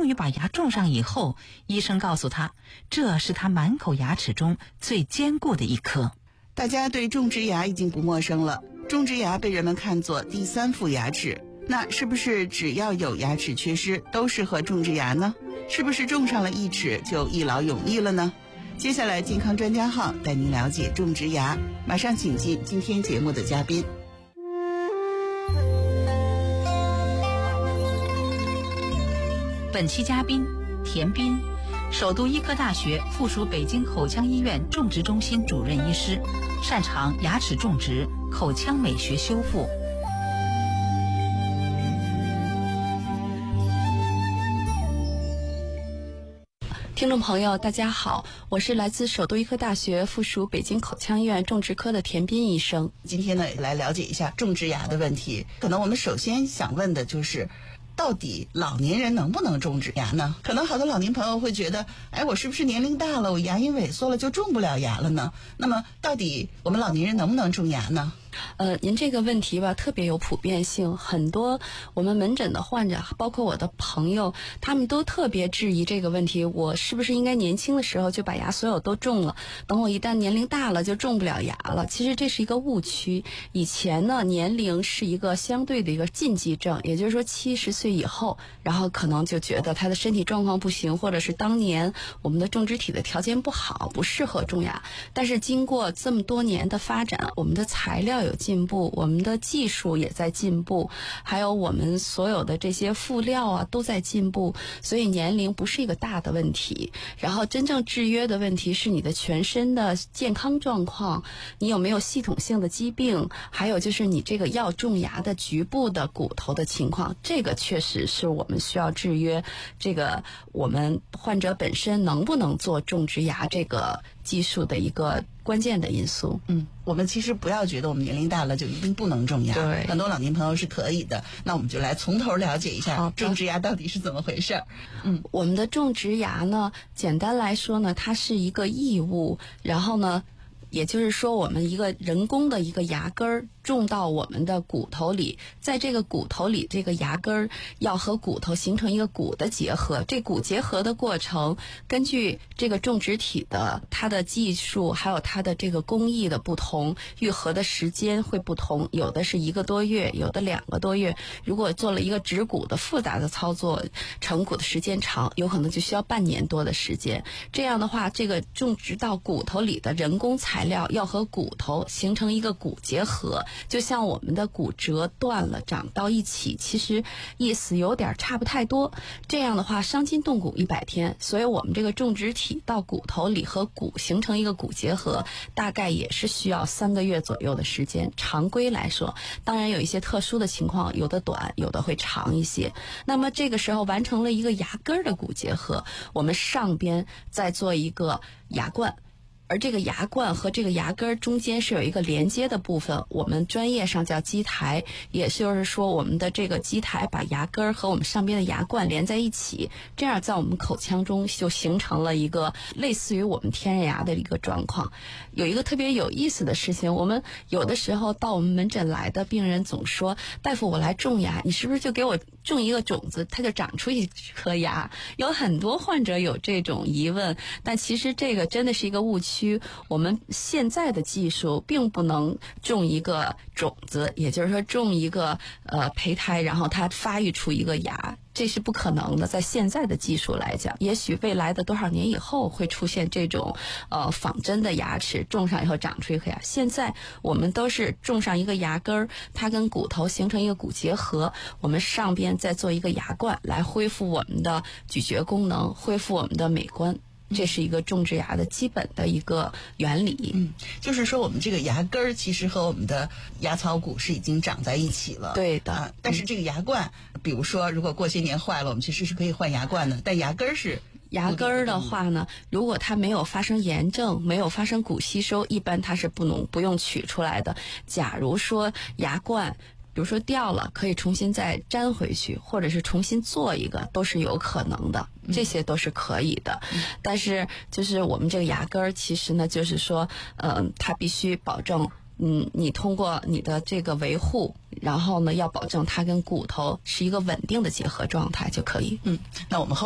终于把牙种上以后，医生告诉他，这是他满口牙齿中最坚固的一颗。 大家对种植牙已经不陌生了，种植牙被人们看作第三副牙齿。那是不是只要有牙齿缺失都适合种植牙呢？是不是种上了一齿就一劳永逸了呢？接下来健康专家号带您了解种植牙，马上请进今天节目的嘉宾。 本期嘉宾田斌，首都医科大学附属北京口腔医院种植中心主任医师，擅长牙齿种植、口腔美学修复。 听众朋友大家好，我是来自首都医科大学附属北京口腔医院种植科的田斌医生。 今天呢，来了解一下种植牙的问题。可能我们首先想问的就是到底老年人能不能种植牙呢？可能好多老年朋友会觉得，我是不是年龄大了，我牙龈萎缩了就种不了牙了呢？那么到底我们老年人能不能种牙呢？ 您这个问题吧特别有普遍性，很多我们门诊的患者，包括我的朋友，他们都特别质疑这个问题，我是不是应该年轻的时候就把牙所有都种了，等我一旦年龄大了就种不了牙了。其实这是一个误区。以前呢，年龄是一个相对的一个禁忌症，也就是说70岁以后，然后可能就觉得他的身体状况不行，或者是当年我们的种植体的条件不好，不适合种牙。但是经过这么多年的发展，我们的材料有进步，我们的技术也在进步，还有我们所有的这些辅料啊都在进步，所以年龄不是一个大的问题。然后真正制约的问题是你的全身的健康状况，你有没有系统性的疾病，还有就是你这个要种牙的局部的骨头的情况，这个确实是我们需要制约这个我们患者本身能不能做种植牙这个技术的一个关键的因素。 我们其实不要觉得我们年龄大了就一定不能种牙， 对， 很多老年朋友是可以的。那我们就来从头了解一下种植牙到底是怎么回事。 我们的种植牙呢，简单来说呢，它是一个异物，然后呢，也就是说我们一个人工的一个牙根儿种到我们的骨头里，在这个骨头里，这个牙根儿要和骨头形成一个骨的结合。这骨结合的过程，根据这个种植体的它的技术，还有它的这个工艺的不同，愈合的时间会不同，有的是1个多月，有的2个多月。如果做了一个植骨的复杂的操作，成骨的时间长，有可能就需要半年多的时间。这样的话，这个种植到骨头里的人工材料要和骨头形成一个骨结合，就像我们的骨折断了长到一起，其实意思有点差不太多。这样的话伤筋动骨100天，所以我们这个种植体到骨头里和骨形成一个骨结合，大概也是需要3个月左右的时间，常规来说。当然有一些特殊的情况，有的短，有的会长一些。那么这个时候完成了一个牙根的骨结合，我们上边再做一个牙冠，而这个牙冠和这个牙根中间是有一个连接的部分，我们专业上叫基台，也就是说我们的这个基台把牙根和我们上边的牙冠连在一起，这样在我们口腔中就形成了一个类似于我们天然牙的一个状况。有一个特别有意思的事情，我们有的时候到我们门诊来的病人总说，大夫我来种牙，你是不是就给我种一个种子，它就长出一颗牙？有很多患者有这种疑问，但其实这个真的是一个误区。我们现在的技术并不能种一个种子，也就是说种一个胚胎，然后它发育出一个牙，这是不可能的。在现在的技术来讲，也许未来的多少年以后会出现这种仿真的牙齿，种上以后长出一颗牙。现在我们都是种上一个牙根，它跟骨头形成一个骨结合，我们上边再做一个牙冠，来恢复我们的咀嚼功能，恢复我们的美观。这是一个种植牙的基本的一个原理。 就是说我们这个牙根儿其实和我们的牙槽骨是已经长在一起了。 对的。 但是这个牙冠，比如说如果过些年坏了，我们其实是可以换牙冠的，但牙根儿是牙根儿的话呢，如果它没有发生炎症，没有发生骨吸收，一般它是不用取出来的。假如说牙冠比如说掉了，可以重新再粘回去，或者是重新做一个，都是有可能的，这些都是可以的。但是就是我们这个牙根儿，其实呢，就是说，它必须保证，你通过你的这个维护，然后呢，要保证它跟骨头是一个稳定的结合状态就可以。 那我们